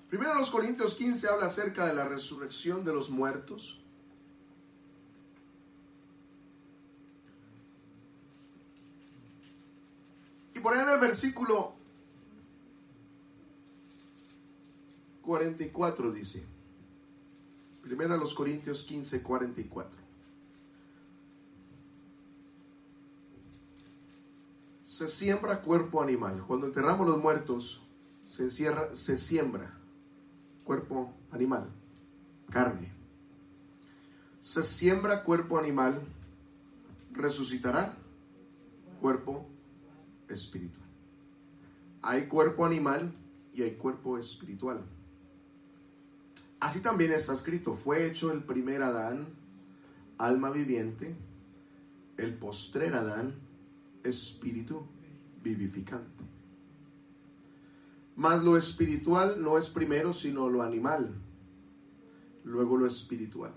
Primero los Corintios 15 habla acerca de la resurrección de los muertos. Y por ahí en el versículo 44 dice, primero los Corintios 15, 44. Se siembra cuerpo animal. Cuando enterramos los muertos, se siembra cuerpo animal, carne. Se siembra cuerpo animal, resucitará cuerpo espiritual. Hay cuerpo animal y hay cuerpo espiritual. Así también está escrito, fue hecho el primer Adán, alma viviente, el postrer Adán, espíritu vivificante. Mas lo espiritual no es primero, sino lo animal, luego lo espiritual.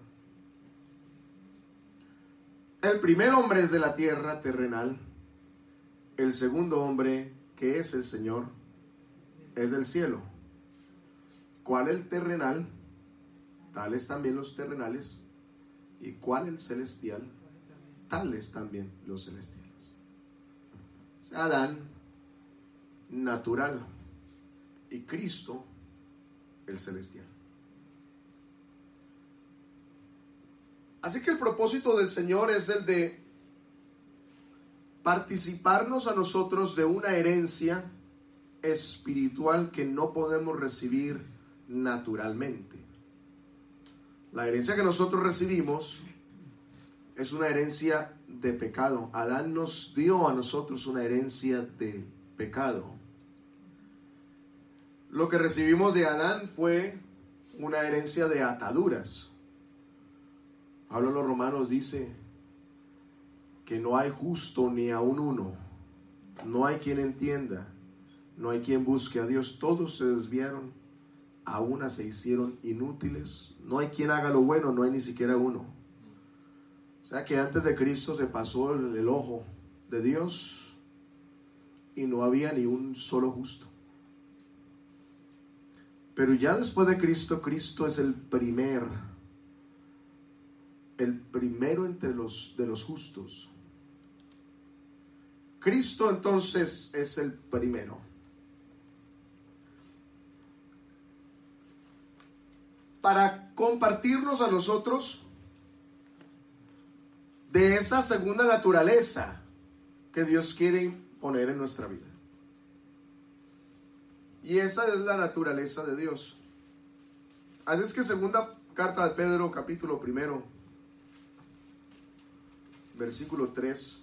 El primer hombre es de la tierra terrenal, el segundo hombre, que es el Señor, es del cielo. ¿Cuál el terrenal? Tales también los terrenales. ¿Y cuál el celestial? Tales también los celestiales. O sea, Adán, natural, y Cristo, el celestial. Así que el propósito del Señor es el de participarnos a nosotros de una herencia espiritual que no podemos recibir naturalmente. La herencia que nosotros recibimos es una herencia de pecado. Adán nos dio a nosotros una herencia de pecado. Lo que recibimos de Adán fue una herencia de ataduras. Pablo a los Romanos dice que no hay justo ni aun uno, no hay quien entienda, no hay quien busque a Dios. Todos se desviaron, a una se hicieron inútiles, no hay quien haga lo bueno, no hay ni siquiera uno. O sea que antes de Cristo se pasó el ojo de Dios y no había ni un solo justo. Pero ya después de Cristo, Cristo es el primero entre los justos. Cristo entonces es el primero. Para compartirnos a nosotros de esa segunda naturaleza que Dios quiere poner en nuestra vida. Y esa es la naturaleza de Dios. Así es que segunda carta de Pedro, capítulo 1, versículo 3.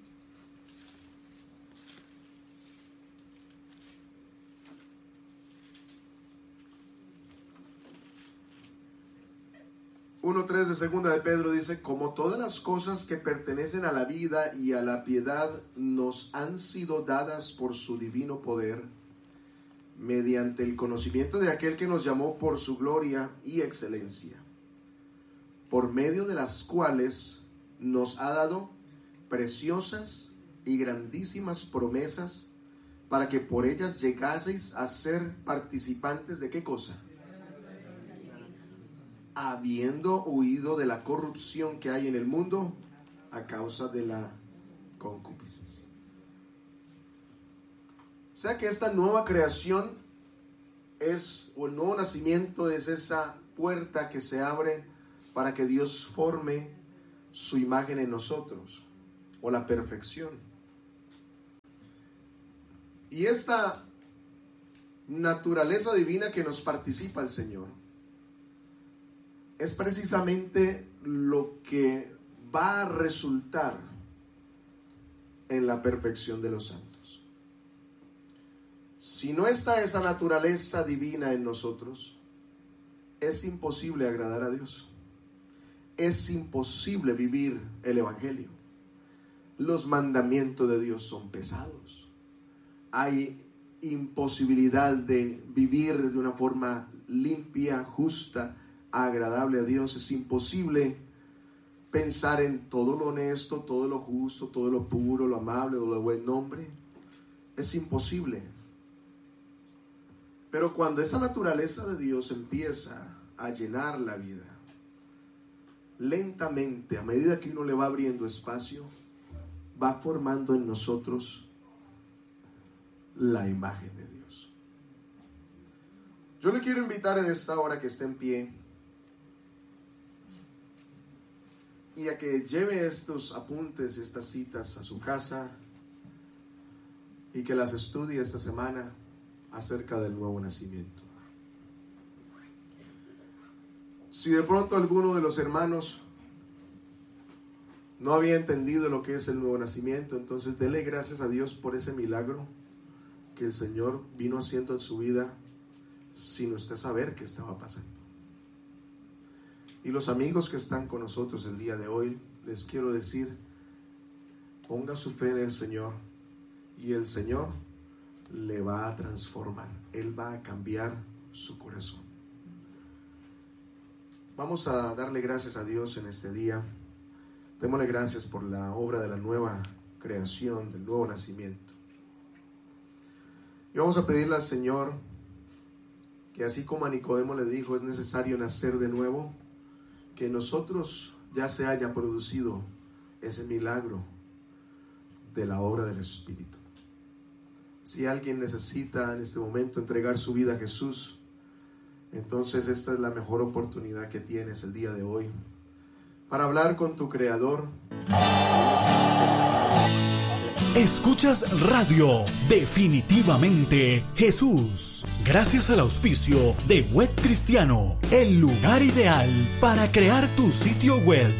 Uno 3 de segunda de Pedro dice, como todas las cosas que pertenecen a la vida y a la piedad nos han sido dadas por su divino poder, mediante el conocimiento de aquel que nos llamó por su gloria y excelencia, por medio de las cuales nos ha dado preciosas y grandísimas promesas, para que por ellas llegaseis a ser participantes de ¿qué cosa? Habiendo huido de la corrupción que hay en el mundo a causa de la concupiscencia. O sea que esta nueva creación o el nuevo nacimiento es esa puerta que se abre para que Dios forme su imagen en nosotros, o la perfección. Y esta naturaleza divina que nos participa el Señor es precisamente lo que va a resultar en la perfección de los santos. Si no está esa naturaleza divina en nosotros, es imposible agradar a Dios. Es imposible vivir el Evangelio. Los mandamientos de Dios son pesados. Hay imposibilidad de vivir de una forma limpia, justa, agradable a Dios. Es imposible pensar en todo lo honesto, todo lo justo, todo lo puro, lo amable o lo buen nombre. Es imposible. Pero cuando esa naturaleza de Dios empieza a llenar la vida, lentamente, a medida que uno le va abriendo espacio, va formando en nosotros la imagen de Dios. Yo le quiero invitar en esta hora que esté en pie y a que lleve estos apuntes, estas citas a su casa y que las estudie esta semana acerca del nuevo nacimiento. Si de pronto alguno de los hermanos no había entendido lo que es el nuevo nacimiento, entonces dele gracias a Dios por ese milagro que el Señor vino haciendo en su vida sin usted saber qué estaba pasando. Y los amigos que están con nosotros el día de hoy, les quiero decir, ponga su fe en el Señor y el Señor le va a transformar. Él va a cambiar su corazón. Vamos a darle gracias a Dios en este día. Démosle gracias por la obra de la nueva creación, del nuevo nacimiento. Y vamos a pedirle al Señor que así como a Nicodemo le dijo, es necesario nacer de nuevo, que en nosotros ya se haya producido ese milagro de la obra del Espíritu. Si alguien necesita en este momento entregar su vida a Jesús, entonces esta es la mejor oportunidad que tienes el día de hoy para hablar con tu Creador. Escuchas Radio Definitivamente Jesús, gracias al auspicio de Web Cristiano, el lugar ideal para crear tu sitio web.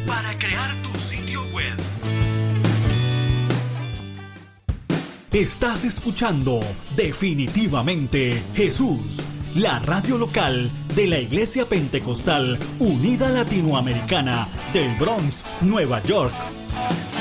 Estás escuchando Definitivamente Jesús, la radio local de la Iglesia Pentecostal Unida Latinoamericana del Bronx, Nueva York.